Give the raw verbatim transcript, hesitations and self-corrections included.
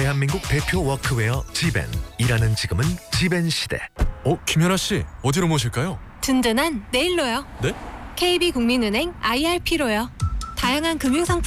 대한민국 대표 워크웨어 지벤. 일하는 지금은 지벤 시대. 어, 김연아 씨, 어디로 모실까요? 든든한 내일로요. 네? 케이비국민은행 아이알피로요. 다양한 금융상품